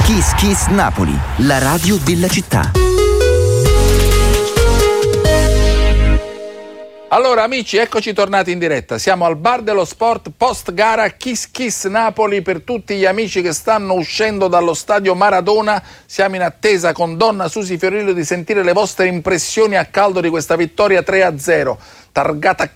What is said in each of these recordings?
Kiss Kiss Napoli, la radio della città. Allora amici, eccoci tornati in diretta, siamo al Bar dello Sport post gara Kiss Kiss Napoli. Per tutti gli amici che stanno uscendo dallo stadio Maradona, siamo in attesa con Donna Susi Fiorillo di sentire le vostre impressioni a caldo di questa vittoria 3-0, targata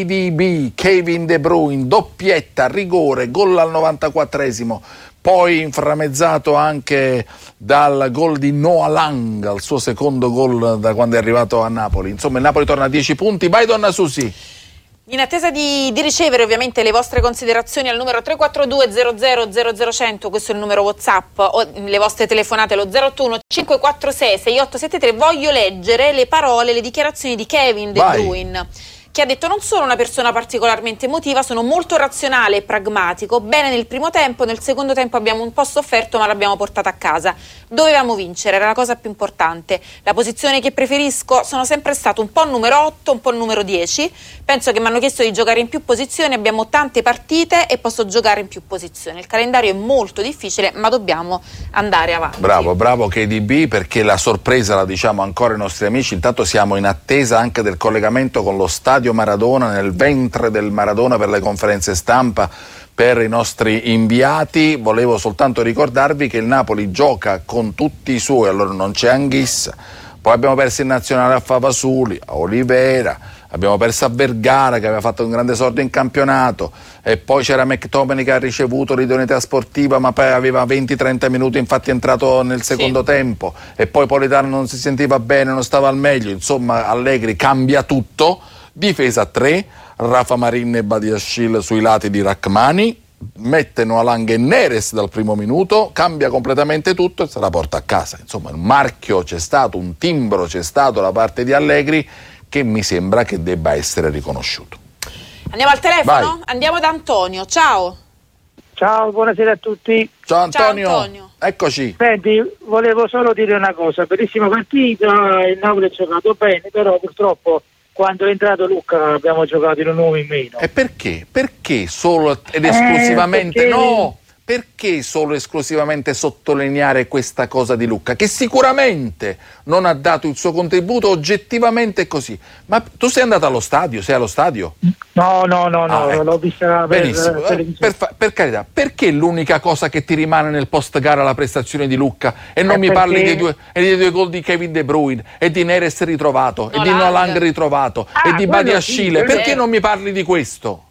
KDB, Kevin De Bruyne, doppietta, rigore, gol al 94esimo, poi inframmezzato anche dal gol di Noah Lang, al suo secondo gol da quando è arrivato a Napoli. Insomma, il Napoli torna a 10 punti. Vai Donna Susi. In attesa di ricevere ovviamente le vostre considerazioni al numero 342 00 00 questo è il numero WhatsApp, o le vostre telefonate allo 081 546 6873, voglio leggere le parole, le dichiarazioni di Kevin De Bruyne, che ha detto: non sono una persona particolarmente emotiva, sono molto razionale e pragmatico, bene nel primo tempo, nel secondo tempo abbiamo un po' sofferto ma l'abbiamo portata a casa, dovevamo vincere, era la cosa più importante, la posizione che preferisco, sono sempre stato un po' numero 8, un po' numero 10, penso che mi hanno chiesto di giocare in più posizioni, abbiamo tante partite e posso giocare in più posizioni, il calendario è molto difficile ma dobbiamo andare avanti. Bravo KDB, perché la sorpresa la diciamo ancora ai nostri amici, intanto siamo in attesa anche del collegamento con lo stadio Maradona, nel ventre del Maradona per le conferenze stampa per i nostri inviati. Volevo soltanto ricordarvi che il Napoli gioca con tutti i suoi, allora non c'è Anghissa, poi abbiamo perso in nazionale a Favasuli, a Olivera, abbiamo perso a Vergara che aveva fatto un grande esordio in campionato, e poi c'era McTominay che ha ricevuto l'idoneità sportiva ma poi aveva 20-30 minuti, infatti è entrato nel secondo tempo, e poi Politano non si sentiva bene, non stava al meglio, insomma Allegri cambia tutto. Difesa 3, Rafa Marin e Badiashile sui lati di Rachmani, mette Noah Lang e Neres dal primo minuto, cambia completamente tutto e se la porta a casa. Insomma, un marchio c'è stato, un timbro c'è stato da parte di Allegri che mi sembra che debba essere riconosciuto. Andiamo al telefono? Vai. Andiamo da Antonio, ciao. Ciao, buonasera a tutti. Ciao Antonio. Ciao, Antonio. Eccoci. Senti, volevo solo dire una cosa, bellissima partita, il Napoli ha giocato bene, però purtroppo quando è entrato Lucca abbiamo giocato in un uomo in meno. E perché? Perché solo ed esclusivamente perché... no? Perché solo esclusivamente sottolineare questa cosa di Lucca, che sicuramente non ha dato il suo contributo, oggettivamente così. Ma tu sei andato allo stadio? Sei allo stadio? No, ecco. l'ho vista benissimo. Per carità, perché l'unica cosa che ti rimane nel post gara la prestazione di Lucca e non mi parli dei due gol di Kevin De Bruyne e di Neres ritrovato e di Noah Lang ritrovato e di Badiashile? Sì, perché non mi parli di questo?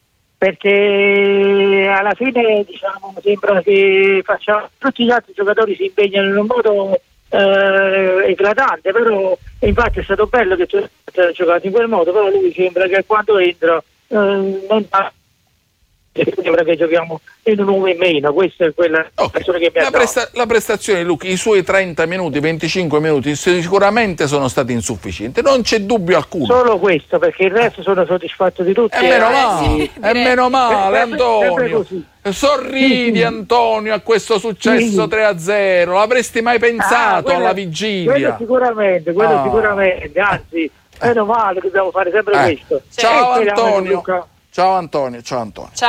Perché alla fine diciamo sembra che tutti gli altri giocatori si impegnano in un modo eclatante, però infatti è stato bello che tu hai giocato in quel modo, però lui sembra che quando entra non sembra che giochiamo in un uomo in meno. Questa è quella persona che mi ha dato. La prestazione di Luca, i suoi 30 minuti, 25 minuti sicuramente sono stati insufficienti, non c'è dubbio alcuno. Solo questo, perché il resto sono soddisfatto di tutti. Meno male Antonio. Sorridi Antonio a questo successo 3-0, l'avresti mai pensato alla vigilia? Quello sicuramente, anzi meno male, dobbiamo fare sempre questo. Ciao Antonio. Ciao Antonio. Ciao.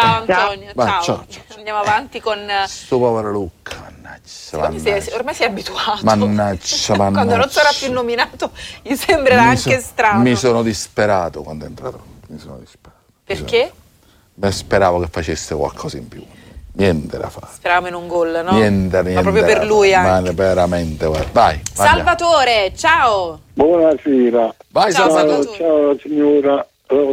Andiamo avanti con sto povero Lucca, mannaggia. Ormai si è abituato. Mannaggia. Quando non sarà più nominato gli sembrerà anche strano. Mi sono disperato quando è entrato. Perché? Speravo che facesse qualcosa in più. Niente da fare. Speravamo in un gol, no? Niente. Ma proprio per lui anche. Ma veramente, guarda. Vai. Salvatore, ciao. Buonasera. Vai Salvatore. Ciao signora.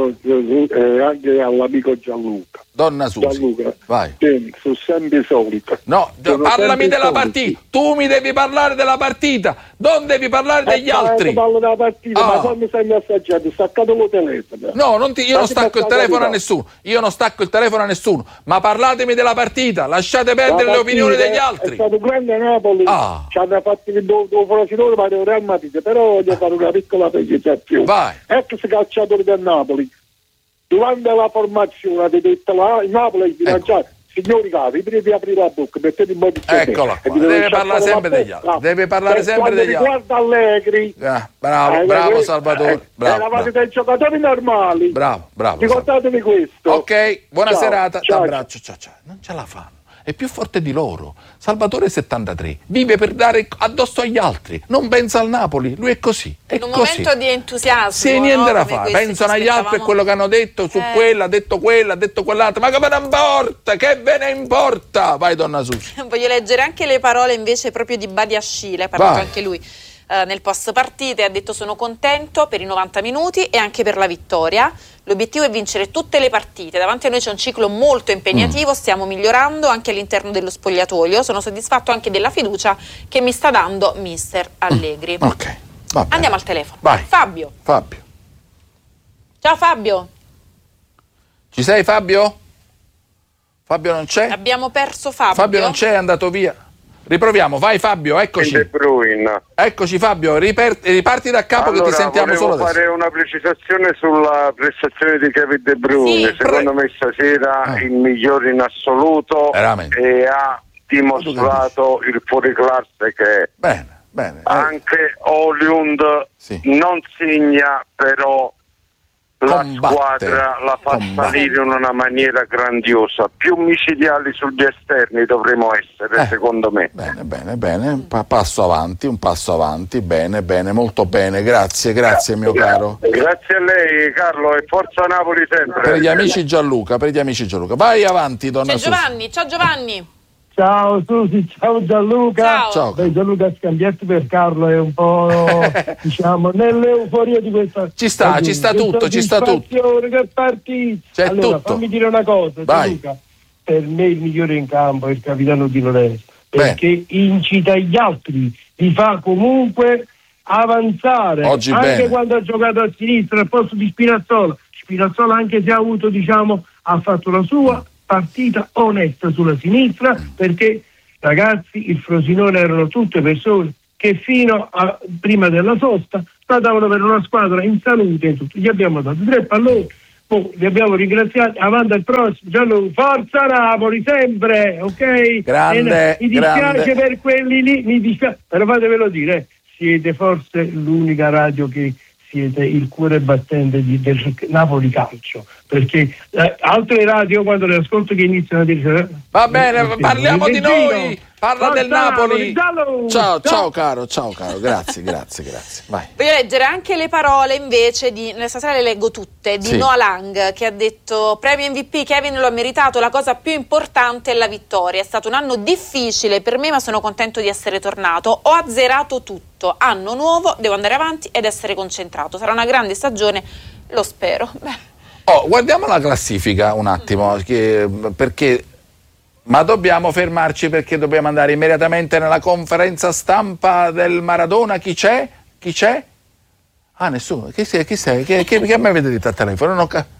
Anche all'amico Gianluca. Donna Susi, Gianluca, vai. Sono sempre solito. No, parlami della partita. Tu mi devi parlare della partita, non devi parlare degli altri. Parlo della partita, ma quando stai assaggiando, staccato lo telefono. No, io non stacco il telefono a nessuno. Io non stacco il telefono a nessuno. Ma parlatemi della partita, lasciate perdere le opinioni degli altri. È stato grande Napoli. Ci hanno fatto dopo Frosinone, ma devo Real Madrid, però voglio fare una piccola precisazione. Vai. Ex calciatore del Napoli. Durante la formazione ha detto il Napoli è bilanciato. Signori cari, prima di aprire la bocca, mettete in modo eccola qua, deve parlare sempre degli altri. Deve parlare sempre degli altri. Guarda Allegri. Bravo Salvatore. Eravate dei giocatori normali. Bravo. Ricordatevi questo. Ok, buona serata. Ciao. Abbraccio, ciao. Non ce la fanno. è più forte di loro. Salvatore 73 vive per dare addosso agli altri, non pensa al Napoli, lui è così. È in un così. momento di entusiasmo. Sì, niente da Come fare, questi pensano ci agli altri e quello che hanno detto su quella, ha detto quell'altro, ma che ve ne importa? Che ve ne importa? Vai donna Susi. Voglio leggere anche le parole invece proprio di Badiashile, ha parlato anche lui nel post partita e ha detto: sono contento per i 90 minuti e anche per la vittoria. L'obiettivo è vincere tutte le partite, davanti a noi c'è un ciclo molto impegnativo, stiamo migliorando anche all'interno dello spogliatoio, sono soddisfatto anche della fiducia che mi sta dando mister Allegri. Ok, va bene. Andiamo al telefono. Vai. Fabio. Ciao Fabio. Ci sei Fabio? Fabio non c'è? Abbiamo perso Fabio. Fabio non c'è, è andato via. Riproviamo, vai Fabio, eccoci. De Bruyne. Eccoci Fabio, riparti da capo, allora, che ti sentiamo solo adesso. Volevo fare una precisazione sulla prestazione di Kevin De Bruyne. Sì, secondo me stasera il migliore in assoluto. Veramente. E ha dimostrato il fuoriclasse che è. Bene. Anche Højlund non segna, però la squadra la fa salire in una maniera grandiosa. Più micidiali sugli esterni dovremo essere, secondo me. Bene, un passo avanti, bene, molto bene, grazie mio caro. Grazie a lei Carlo e forza Napoli sempre. Per gli amici Gianluca, vai avanti donna Susi. Ciao Giovanni. Ciao Susi, ciao Gianluca. Ciao. Beh, Gianluca scambiato per Carlo è un po' diciamo nell'euforia di questa. Ci sta tutto. Che partita. C'è allora, tutto. fammi dire una cosa, Gianluca. Per me il migliore in campo è il capitano Di Lorenzo, perché incita gli altri, li fa comunque avanzare. Oggi anche bene. quando ha giocato a sinistra al posto di Spinazzola, anche se ha avuto ha fatto la sua partita onesta sulla sinistra, perché ragazzi il Frosinone erano tutte persone che fino a prima della sosta stavano per una squadra in salute e tutto. Gli abbiamo dato 3 palloni, li abbiamo ringraziati, avanti al prossimo. Forza Napoli sempre, ok? Grande, mi dispiace grande. per quelli lì, mi dispiace, però fatevelo dire, siete forse l'unica radio che siete il cuore battente del Napoli Calcio, perché altre radio quando le ascolto che iniziano a dire va bene, parliamo di noi, parla del Napoli. Ciao caro, grazie. Vai. Voglio leggere anche le parole invece stasera le leggo tutte, di Noah Lang, che ha detto: premio MVP, Kevin lo ha meritato, la cosa più importante è la vittoria, è stato un anno difficile per me ma sono contento di essere tornato, ho azzerato tutto, anno nuovo, devo andare avanti ed essere concentrato, sarà una grande stagione, lo spero. Guardiamo la classifica un attimo, perché ma dobbiamo fermarci, perché dobbiamo andare immediatamente nella conferenza stampa del Maradona. Chi c'è? Ah, nessuno. Chi sei? Che mi avete detto al telefono?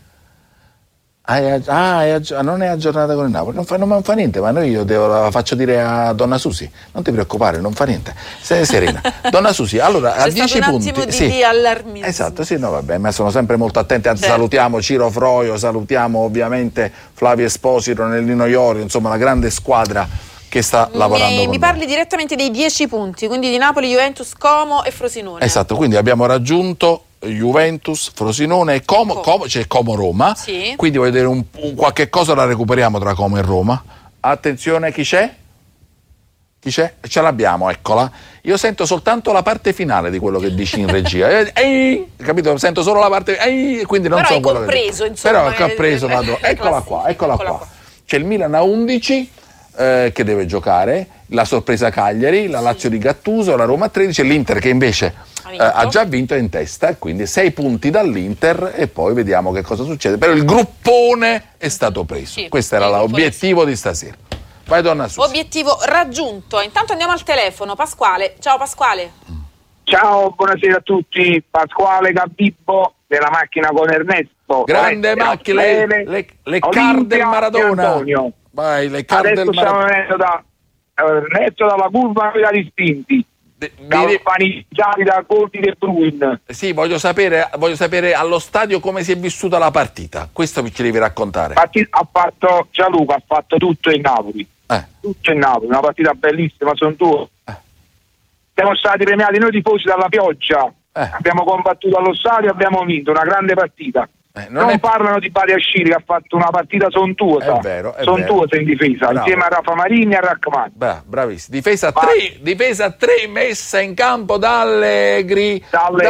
Non è aggiornata con il Napoli, non fa niente, ma io la faccio dire a donna Susi, non ti preoccupare, non fa niente, sei serena. Donna Susi, allora a 10 punti. Un attimo di allarmismo. Esatto, vabbè, ma sono sempre molto attenti, anzi salutiamo Ciro Froio, salutiamo ovviamente Flavio Esposito, Nellino Iorio, insomma la grande squadra che sta lavorando. Mi parli direttamente dei 10 punti, quindi di Napoli, Juventus, Como e Frosinone. Esatto, quindi abbiamo raggiunto Juventus, Frosinone e Como, c'è Como-Roma, quindi voglio dire un qualche cosa la recuperiamo tra Como e Roma. Attenzione, chi c'è? Ce l'abbiamo, eccola. Io sento soltanto la parte finale di quello che dici in regia. Capito? Sento solo la parte, quindi non so quello compreso, che insomma. Però ho compreso, eccola qua. C'è il Milan a 11 che deve giocare, la sorpresa Cagliari, la Lazio di Gattuso, la Roma a 13, l'Inter che invece ha già vinto, è in testa, quindi 6 punti dall'Inter e poi vediamo che cosa succede. Però il gruppone è stato preso, questo era l'obiettivo di stasera. Vai donna Susi. Obiettivo raggiunto. Intanto andiamo al telefono. Pasquale, ciao Pasquale. Ciao, buonasera a tutti. Pasquale Gabibbo della macchina con Ernesto. Grande macchina, le card del Maradona. Vai, le card del Maradona. Adesso stiamo venendo da Ernesto dalla curva di Spinti. Galvanizzati da gol di De Bruyne. Sì, voglio sapere allo stadio come si è vissuta la partita. Questo ci devi raccontare. Gianluca ha fatto tutto in Napoli. Tutto in Napoli, una partita bellissima, sono due. Siamo stati premiati noi tifosi dalla pioggia. Abbiamo combattuto allo stadio, abbiamo vinto una grande partita. Non parlano di Badiashile che ha fatto una partita sontuosa. È vero. In difesa, bravo. Insieme a Rafa Marini e a Rachmani. Bravissimo. Difesa a 3 messa in campo da Allegri.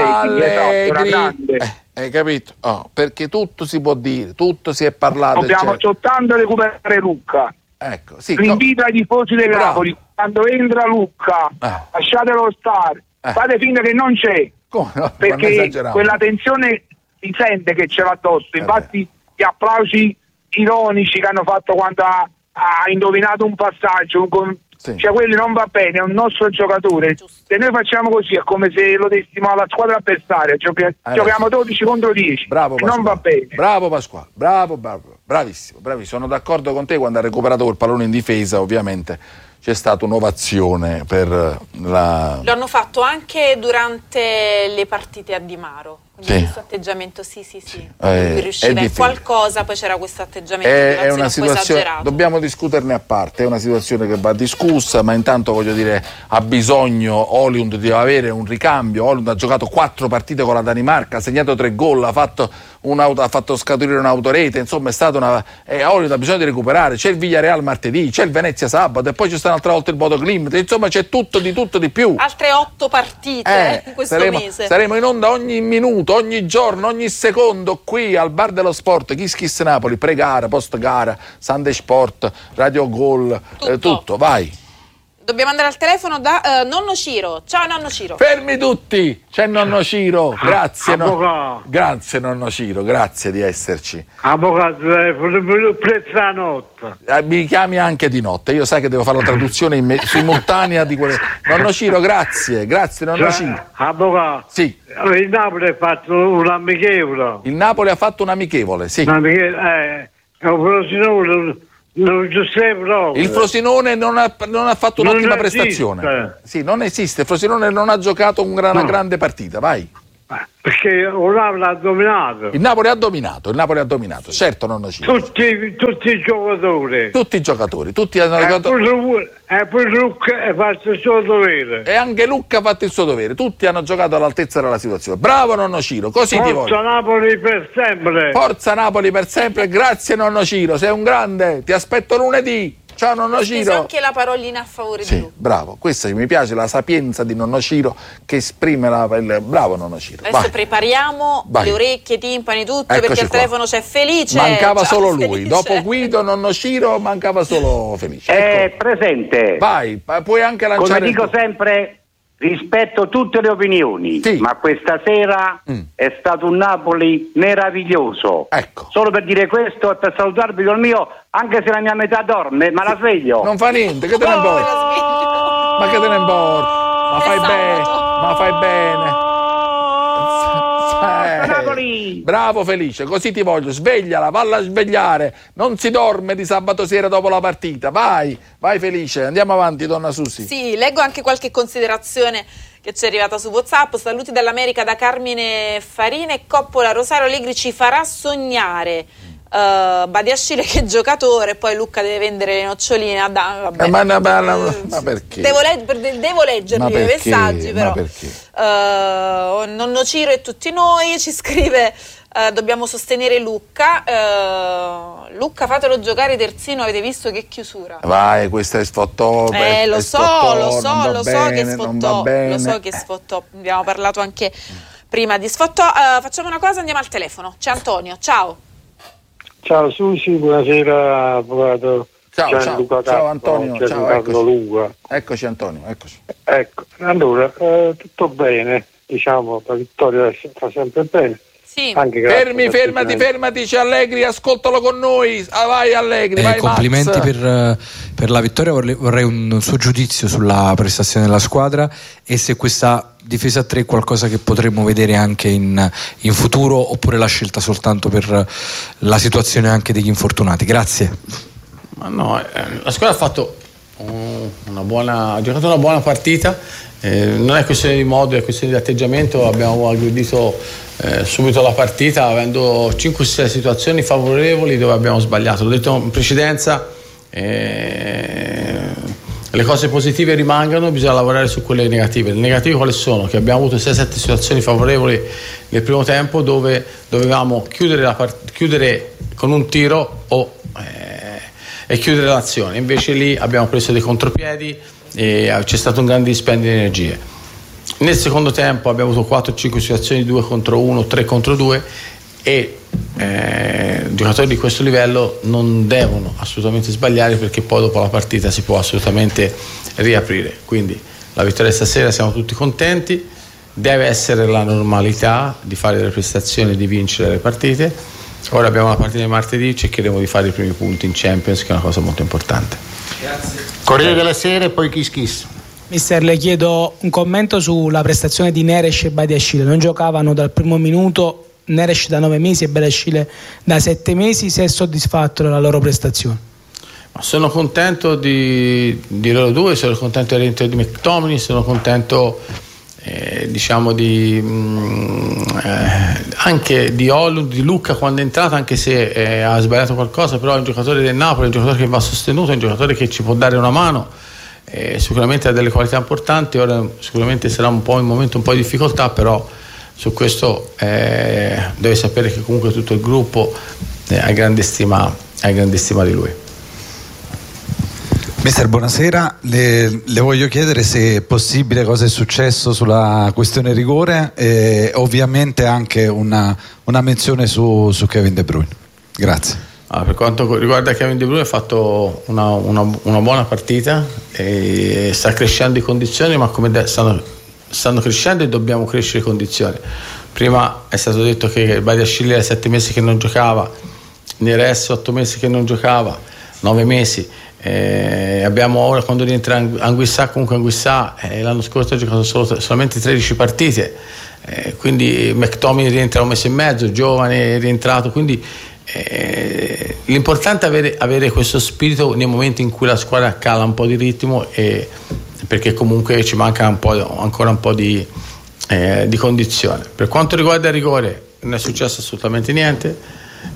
Grande. Hai capito? Perché tutto si può dire, tutto si è parlato. Dobbiamo soltanto recuperare Lucca. Ecco, sì, l'invito ai tifosi del Napoli, quando entra Lucca, lasciatelo stare, fate finta che non c'è. Perché quella tensione si sente che ce l'ha addosso. Infatti gli applausi ironici che hanno fatto quando ha indovinato un passaggio, cioè quelli non va bene, è un nostro giocatore. Se noi facciamo così è come se lo dessimo alla squadra avversaria, giochiamo 12 contro 10. Bravo, e non va bene. Bravo Pasquale, bravo, bravissimo. Sono d'accordo con te. Quando ha recuperato quel pallone in difesa, ovviamente c'è stata un'ovazione per la... Lo hanno fatto anche durante le partite a Di Maro. Quindi questo atteggiamento lui riusciva in qualcosa, poi c'era questo atteggiamento è una situazione, dobbiamo discuterne a parte, è una situazione che va discussa, ma intanto voglio dire, ha bisogno Højlund di avere un ricambio. Højlund ha giocato 4 partite con la Danimarca, ha segnato 3 gol, ha fatto scaturire un'autorete, insomma è stata una... Højlund ha bisogno di recuperare. C'è il Villarreal martedì, c'è il Venezia sabato e poi c'è stata un'altra volta il Bodo Glimt, insomma c'è tutto di più. Altre 8 partite in questo mese. Saremo in onda ogni minuto, ogni giorno, ogni secondo qui al Bar dello Sport, Kiss Kiss Napoli, pre-gara, post-gara, Sunday Sport, Radio Gol, tutto, vai. Dobbiamo andare al telefono da nonno Ciro. Ciao nonno Ciro. Fermi tutti, c'è nonno Ciro, grazie. Grazie nonno Ciro, grazie di esserci. Avvocato, prezzo la notte. Mi chiami anche di notte, io sai che devo fare la traduzione simultanea di quelle. Nonno Ciro, grazie nonno Ciro. Avvocato. Sì. Il Napoli ha fatto un amichevole. Il Napoli ha fatto un amichevole, sì. Il Frosinone non ha fatto un'ottima prestazione. Sì, non esiste. Il Frosinone non ha giocato una grande partita. Vai. Perché il Napoli ha dominato. Il Napoli ha dominato. Certo, nonno Ciro. Tutti i giocatori. Tutti hanno giocato. E poi Lucca ha fatto il suo dovere. E anche Lucca ha fatto il suo dovere. Tutti hanno giocato all'altezza della situazione. Bravo nonno Ciro, così ti voglio. Forza Napoli per sempre. Forza Napoli per sempre. Grazie nonno Ciro, sei un grande. Ti aspetto lunedì. Ciao nonno Ciro. Anche la parolina a favore di lui. Bravo, questa mi piace, la sapienza di nonno Ciro che esprime bravo nonno Ciro. Adesso prepariamo le orecchie, i timpani, tutto. Eccoci perché al telefono c'è Felice. Mancava solo lui. Felice. Dopo Guido, nonno Ciro, mancava solo Felice. Ecco. Presente. Vai, puoi anche lanciare. Come dico sempre, rispetto tutte le opinioni, ma questa sera è stato un Napoli meraviglioso. Ecco. Solo per dire questo e per salutarvi col mio, anche se la mia metà dorme, ma la sveglio. Non fa niente, che te ne importa? Ma che te ne importa? Ma fai bene. Bravo Felice, così ti voglio. Svegliala, valla a svegliare. Non si dorme di sabato sera dopo la partita. Vai Felice, andiamo avanti donna Susi. Sì, leggo anche qualche considerazione che ci è arrivata su WhatsApp. Saluti dall'America da Carmine Farina e Coppola. Rosario Allegri ci farà sognare. Badiashile che giocatore, poi Lucca deve vendere le noccioline vabbè. Ma perché? Devo leggermi i messaggi, però nonno Ciro e tutti noi ci scrive dobbiamo sostenere Lucca. Lucca, fatelo giocare terzino, avete visto che chiusura. Vai, questa è sfottò. Lo so che sfottò. Abbiamo parlato anche prima di sfottò. Facciamo una cosa, andiamo al telefono. C'è Antonio, ciao. Ciao Susi, buonasera avvocato. Ciao Antonio, ciao, eccoci Antonio, eccoci. Ecco, allora, tutto bene, diciamo, la vittoria fa sempre bene. Sì. Fermati, c'è Allegri, ascoltalo con noi. Vai Allegri, vai complimenti Max. per la vittoria, vorrei un suo giudizio sulla prestazione della squadra e se questa difesa a 3 è qualcosa che potremmo vedere anche in futuro oppure la scelta soltanto per la situazione anche degli infortunati. Grazie. Ma no, la squadra ha fatto ha giocato una buona partita, non è questione di modo, è questione di atteggiamento. Abbiamo aggredito subito la partita avendo 5-6 situazioni favorevoli dove abbiamo sbagliato. L'ho detto in precedenza, le cose positive rimangano, bisogna lavorare su quelle negative. Le negative quali sono? Che abbiamo avuto 6-7 situazioni favorevoli nel primo tempo dove dovevamo chiudere con un tiro e chiudere l'azione, invece lì abbiamo preso dei contropiedi e c'è stato un grande dispendio di energie. Nel secondo tempo abbiamo avuto 4-5 situazioni 2 contro 1, 3 contro 2 e giocatori di questo livello non devono assolutamente sbagliare, perché poi dopo la partita si può assolutamente riaprire. Quindi la vittoria stasera, siamo tutti contenti, deve essere la normalità di fare delle prestazioni e di vincere le partite. Ora abbiamo la partita di martedì, cercheremo di fare i primi punti in Champions, che è una cosa molto importante. Grazie. Corriere della Sera e poi Kiss. Mister, le chiedo un commento sulla prestazione di Neres e Badiashile. Non giocavano dal primo minuto, Neres da 9 mesi e Badiashile da 7 mesi. Se è soddisfatto della loro prestazione? Sono contento di loro due, sono contento del rientro di McTominay, sono contento anche di Højlund, di Lucca quando è entrato, anche se ha sbagliato qualcosa, però è un giocatore del Napoli, è un giocatore che va sostenuto, è un giocatore che ci può dare una mano, sicuramente ha delle qualità importanti. Ora sicuramente sarà un momento un po' di difficoltà, però su questo deve sapere che comunque tutto il gruppo ha grande stima di lui. Mister, buonasera, le voglio chiedere se è possibile cosa è successo sulla questione rigore e ovviamente anche una menzione su Kevin De Bruyne. Grazie. Per quanto riguarda Kevin De Bruyne, ha fatto una buona partita e sta crescendo in condizioni, ma come stanno crescendo e dobbiamo crescere in condizioni. Prima è stato detto che Badiashile era 7 mesi che non giocava, Neres 8 mesi che non giocava, 9 mesi. Abbiamo ora, quando rientra Anguissà, comunque Anguissà l'anno scorso ha giocato solamente 13 partite, quindi McTominay rientra un mese e mezzo, giovane, è rientrato, quindi l'importante è avere questo spirito nei momenti in cui la squadra cala un po' di ritmo, perché comunque ci manca ancora un po' di condizione. Per quanto riguarda il rigore, non è successo assolutamente niente.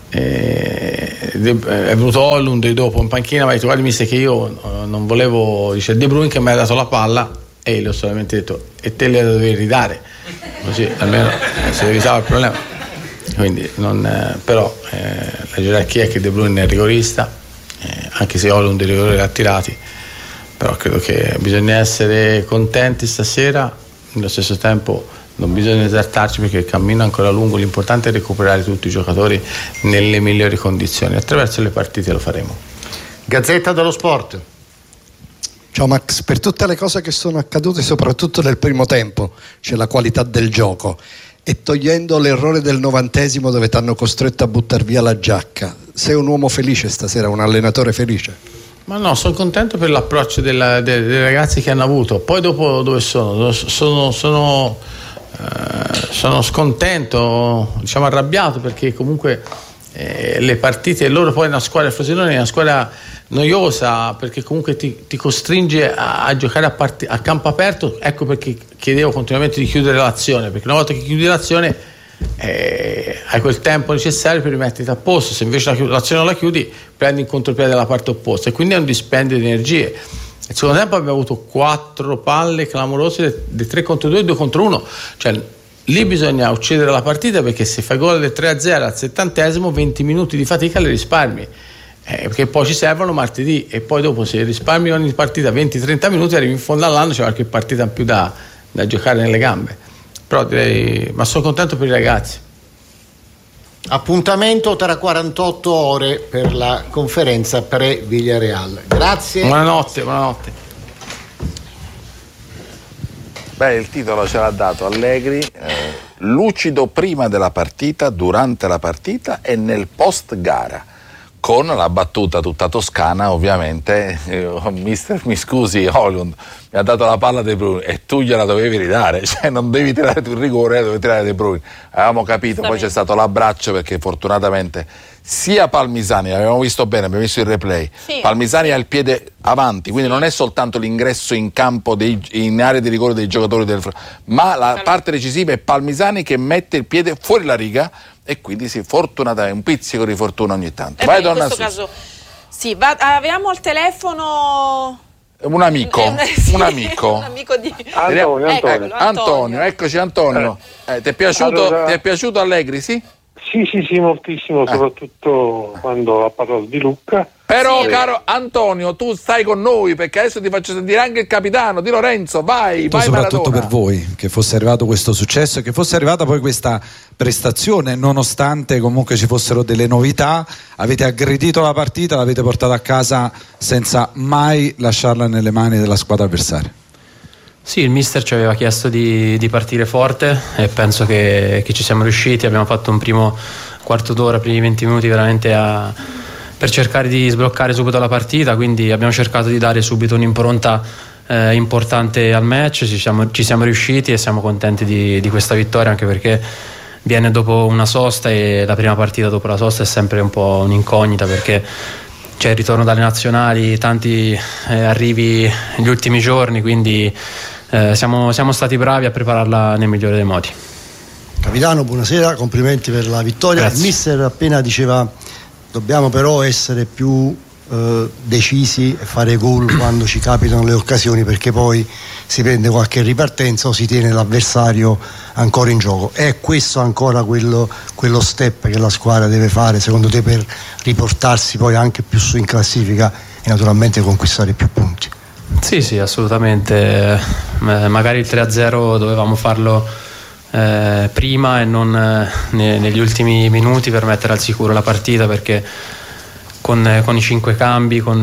È venuto Højlund dopo in panchina, ma ha detto: guardi mister, che io non volevo, dice De Bruyne che mi ha dato la palla, e gli ho solamente detto: e te le dovevi ridare, così almeno si evitava il problema. Quindi però la gerarchia è che De Bruyne è rigorista, anche se Højlund i rigori li ha tirati, però credo che bisogna essere contenti stasera. Nello stesso tempo non bisogna esaltarci, perché il cammino è ancora lungo, l'importante è recuperare tutti i giocatori nelle migliori condizioni. Attraverso le partite lo faremo. Gazzetta dello Sport. Ciao Max, per tutte le cose che sono accadute soprattutto nel primo tempo c'è la qualità del gioco, e togliendo l'errore del 90° dove ti hanno costretto a buttare via la giacca, sei un uomo felice stasera, un allenatore felice? Ma no, sono contento per l'approccio dei ragazzi che hanno avuto. Poi dopo dove sono? Sono scontento, diciamo arrabbiato, perché comunque le partite, loro poi una squadra, il Frosinone è una squadra noiosa, perché comunque ti costringe a giocare a campo aperto. Ecco perché chiedevo continuamente di chiudere l'azione, perché una volta che chiudi l'azione hai quel tempo necessario per rimetterti a posto. Se invece l'azione non la chiudi, prendi in contropiede dalla parte opposta, e quindi è un dispendio di energie. Nel secondo tempo abbiamo avuto 4 palle clamorose, di 3 contro 2 e 2 contro 1, cioè lì bisogna uccidere la partita, perché se fai gol del 3-0 al 70°, 20 minuti di fatica le risparmi, perché poi ci servono martedì, e poi dopo se risparmi ogni partita 20-30 minuti arrivi in fondo all'anno, c'è qualche partita in più da giocare nelle gambe. Però direi, ma sono contento per i ragazzi. Appuntamento tra 48 ore per la conferenza pre-Villarreal. Grazie. Buonanotte. Il titolo ce l'ha dato Allegri, lucido prima della partita, durante la partita e nel post gara, con la battuta tutta toscana ovviamente. Mister, mi scusi, Højlund mi ha dato la palla De Bruyne e tu gliela dovevi ridare, cioè non devi tirare tu il rigore, devi tirare De Bruyne. Avevamo capito, poi c'è stato l'abbraccio, perché fortunatamente sia Palmisani, l'abbiamo visto bene, abbiamo visto il replay, sì. Palmisani ha il piede avanti, quindi non è soltanto l'ingresso in campo in area di rigore dei giocatori ma la parte decisiva è Palmisani che mette il piede fuori la riga, e quindi sì, fortunatamente un pizzico di fortuna ogni tanto. Vai, in questo caso sì, avevamo al telefono Un amico di Antonio, eccoci Antonio. Ti è piaciuto Allegri, sì? Sì, moltissimo, soprattutto quando ha parlato di Lucca. Però, caro Antonio, tu stai con noi perché adesso ti faccio sentire anche il capitano Di Lorenzo. Vai soprattutto Maradona. Per voi, che fosse arrivato questo successo e che fosse arrivata poi questa prestazione, nonostante comunque ci fossero delle novità. Avete aggredito la partita, l'avete portata a casa senza mai lasciarla nelle mani della squadra avversaria. Sì, il mister ci aveva chiesto di partire forte e penso che ci siamo riusciti. Abbiamo fatto un primo quarto d'ora, primi 20 minuti veramente per cercare di sbloccare subito la partita, quindi abbiamo cercato di dare subito un'impronta importante al match. Ci siamo riusciti e siamo contenti di questa vittoria, anche perché viene dopo una sosta e la prima partita dopo la sosta è sempre un po' un'incognita, perché c'è il ritorno dalle nazionali, tanti arrivi negli ultimi giorni, quindi siamo stati bravi a prepararla nel migliore dei modi. Capitano, buonasera, complimenti per la vittoria. Grazie. Il mister appena diceva dobbiamo però essere più decisi e fare gol quando ci capitano le occasioni, perché poi si prende qualche ripartenza o si tiene l'avversario ancora in gioco. È questo ancora quello step che la squadra deve fare secondo te per riportarsi poi anche più su in classifica e naturalmente conquistare più punti? Sì, assolutamente. Magari il 3-0 dovevamo farlo prima e non negli ultimi minuti per mettere al sicuro la partita, perché con i 5 cambi, con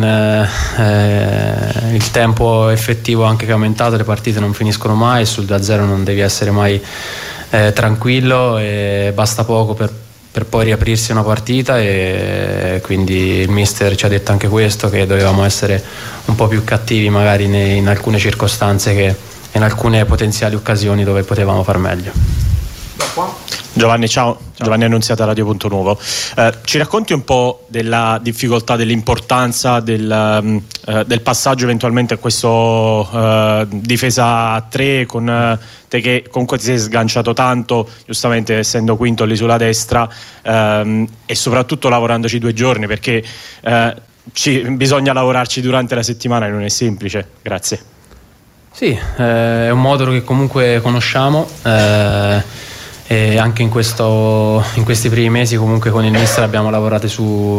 il tempo effettivo anche che è aumentato, le partite non finiscono mai. Sul 2-0 non devi essere mai tranquillo, e basta poco per poi riaprirsi una partita, e quindi il mister ci ha detto anche questo, che dovevamo essere un po' più cattivi magari in alcune circostanze e in alcune potenziali occasioni dove potevamo far meglio. Giovanni, ciao. Giovanni Annunziata, Radio Punto Nuovo. Ci racconti un po' della difficoltà, dell'importanza del passaggio eventualmente a questo difesa a 3 con te, che comunque ti sei sganciato tanto, giustamente essendo quinto lì sulla destra, e soprattutto lavorandoci 2 giorni, perché bisogna lavorarci durante la settimana e non è semplice. Grazie. Sì, è un modulo che comunque conosciamo, e anche in questi primi mesi comunque con il mister abbiamo lavorato su